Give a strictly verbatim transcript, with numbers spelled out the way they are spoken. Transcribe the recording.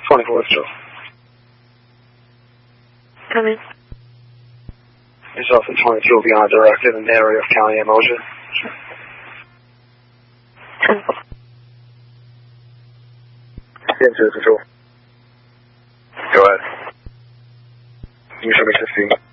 twenty-four Joe. Come in. Yourself and twenty-two will be on a directive in the area of County Emotion. Into the control. Go ahead. You show me fifteen.